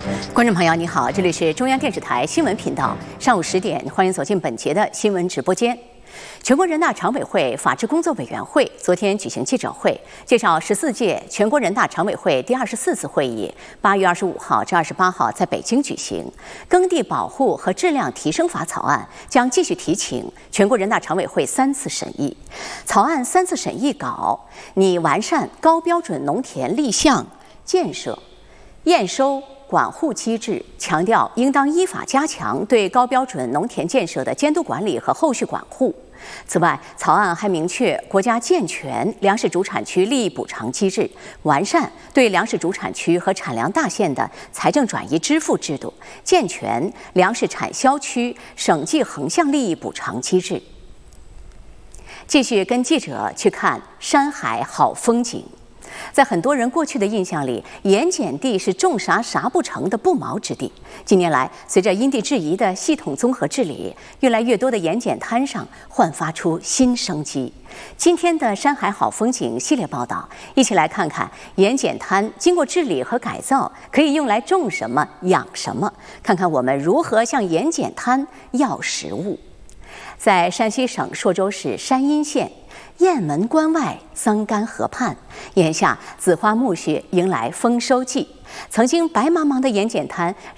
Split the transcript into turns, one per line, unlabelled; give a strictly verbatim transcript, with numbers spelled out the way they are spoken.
观众朋友，你好，这里是中央电视台新闻频道，上午十点，欢迎走进本节的新闻直播间。全国人大常委会法制工作委员会昨天举行记者会，介绍十四届全国人大常委会第二十四次会议八月二十五号至二十八号在北京举行。耕地保护和质量提升法草案将继续提请全国人大常委会三次审议。草案三次审议稿拟完善高标准农田立项建设、验收、管护机制，强调应当依法加强对高标准农田建设的监督管理和后续管护。此外，草案还明确国家健全粮食主产区利益补偿机制，完善对粮食主产区和产粮大县的财政转移支付制度，健全粮食产销区省际横向利益补偿机制。继续跟记者去看山海好风景。在很多人过去的印象里，盐碱地是种啥啥不成的不毛之地。近年来，随着因地制宜的系统综合治理，越来越多的盐碱滩上焕发出新生机。今天的山海好风景系列报道，一起来看看盐碱滩经过治理和改造可以用来种什么、养什么，看看我们如何向盐碱滩要食物。在山西省朔州市山阴县雁门关外桑干河畔，眼下紫花苜蓿迎来丰收季。曾经白茫茫的盐碱滩